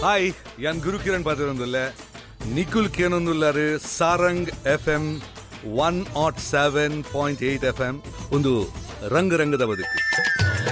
Hi ಯಾನ್ Gurukiran ಪಾತ್ರೊಂದುಲ್ಲೆ ನಿಖುಲ್ ಕೇನೊಂದುಲ್ಲಾರು Sarang FM 107.8 FM ಒಂದು ರಂಗ ರಂಗದ ಬದುಕು.